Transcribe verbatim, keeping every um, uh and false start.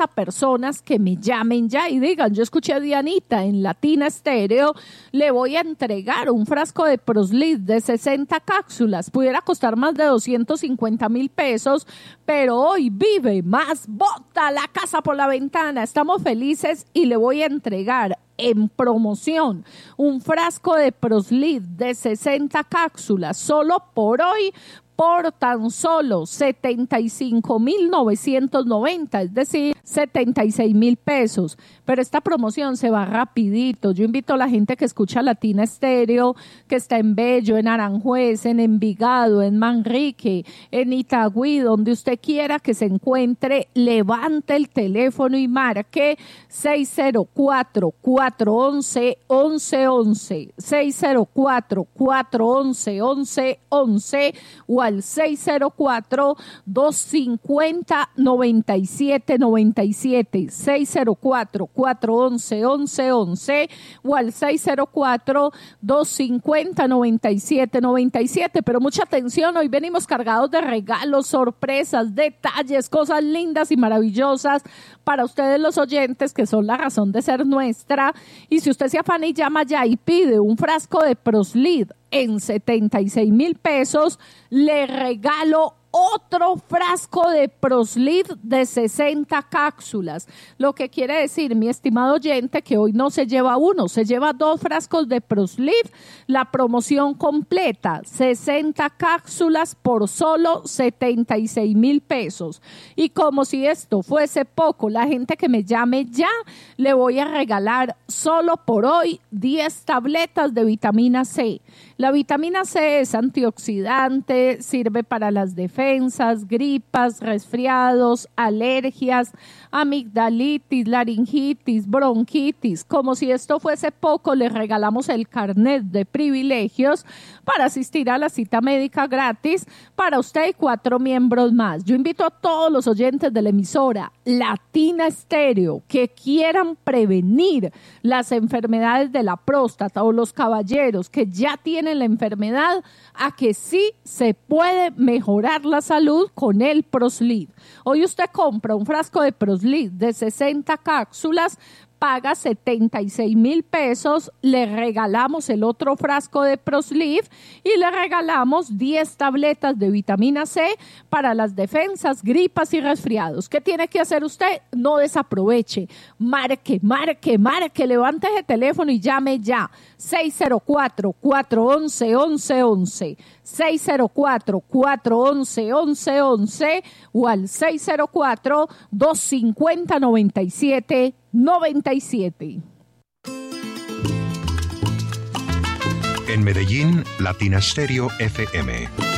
cincuenta personas que me llamen ya y digan, yo escuché a Dianita en Latina Estéreo, le voy a entregar un frasco de Proslit de sesenta cápsulas. Pudiera costar más de doscientos cincuenta mil pesos, pero hoy vive más, bota la casa por la ventana. Estamos felices y le voy a entregar en promoción un frasco de Proslit de sesenta cápsulas solo por hoy, por tan solo setenta y cinco mil novecientos noventa, es decir, setenta y seis mil pesos. Pero esta promoción se va rapidito. Yo invito a la gente que escucha Latina Estéreo, que está en Bello, en Aranjuez, en Envigado, en Manrique, en Itagüí, donde usted quiera que se encuentre, levante el teléfono y marque seis cero cuatro, cuatro once, once once, seis cero cuatro, cuatro once, once once o al seis cero cuatro, dos cinco cero, nueve siete nueve siete, seis cero cuatro, cuatro once, once once o al seis cero cuatro, dos cinco cero, nueve siete nueve siete. Pero mucha atención, hoy venimos cargados de regalos, sorpresas, detalles, cosas lindas y maravillosas para ustedes los oyentes, que son la razón de ser nuestra. Y si usted se afana y llama ya y pide un frasco de Proslit en setenta y seis mil pesos, le regalo otro frasco de Proslit de sesenta cápsulas. Lo que quiere decir, mi estimado oyente, que hoy no se lleva uno, se lleva dos frascos de Proslit. La promoción completa, sesenta cápsulas por solo setenta y seis mil pesos. Y como si esto fuese poco, la gente que me llame ya, le voy a regalar solo por hoy diez tabletas de vitamina C. La vitamina C es antioxidante, sirve para las defensas, gripas, resfriados, alergias, amigdalitis, laringitis, bronquitis. Como si esto fuese poco, le regalamos el carnet de privilegios para asistir a la cita médica gratis para usted y cuatro miembros más. Yo invito a todos los oyentes de la emisora Latina Estéreo que quieran prevenir las enfermedades de la próstata, o los caballeros que ya tienen la enfermedad, a que sí se puede mejorar la salud con el Proslit. Hoy usted compra un frasco de Proslit de sesenta cápsulas, paga setenta y seis mil pesos, le regalamos el otro frasco de Proslit y le regalamos diez tabletas de vitamina C para las defensas, gripas y resfriados. ¿Qué tiene que hacer usted? No desaproveche. Marque, marque, marque, levante ese teléfono y llame ya. seis cero cuatro, cuatro once, once once, seis cero cuatro, cuatro once, once once o al seis cero cuatro, dos cinco cero, nueve siete noventa y siete. En Medellín, Latina Estéreo F M.